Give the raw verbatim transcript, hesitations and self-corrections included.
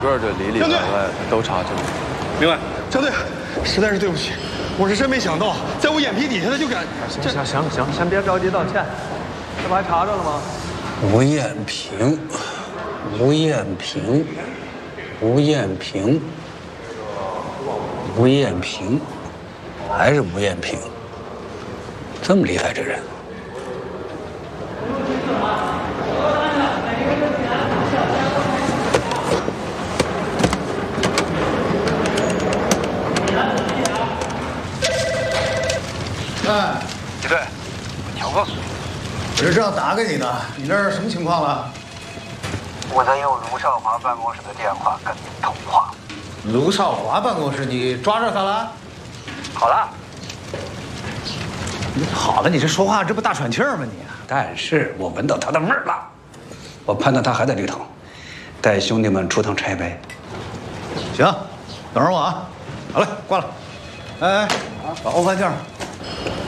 个这里里外外都查清楚。 明白。 张队，实在是对不起，我是真没想到，在我眼皮底下他就敢。 行行行行，先别着急道歉，这不还查着了吗？ 吴艳萍，吴艳萍，吴艳萍，吴艳萍，还是吴艳萍，这么厉害这人。 哎， 李队，你要告诉我， 我是正要打给你呢。你那儿什么情况了？ 我在用卢少华办公室的电话跟您通话。 卢少华办公室，你抓着他了？ 好了， 你好了，你这说话这不大喘气儿吗你？ 但是我闻到他的味儿了，我判断他还在里头，带兄弟们出趟差呗。 行，等着我啊。好嘞，挂了。哎哎，把欧饭券。